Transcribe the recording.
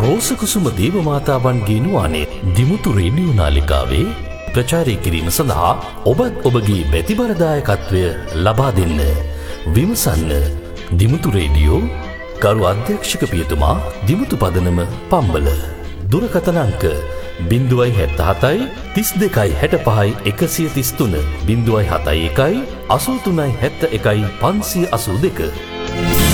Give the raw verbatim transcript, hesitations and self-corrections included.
රෝසකුසුම දේවමාතාවන්ගේ නුවානේ Dimuthu radio නාලිකාවේ ප්‍රචාරය කිරීම සඳහා ඔබත් ඔබගේ බැතිබරදායකත්වය ලබා දෙන්න. විමසන්න දිමුතු රේඩියෝ ගරු අධ්‍යක්ෂක පියතුමා දිමුතු පදනම පම්බල. දුරකථන අංක බිංදුවයි හැත්ත හතයි තිස් දෙකයි හැට පහයි එකසිය තිස් තුන බිංදුවයි හතයි එකයි අසූ තුනයි හැත්ත එකයි පන්සිය අසූ දෙක.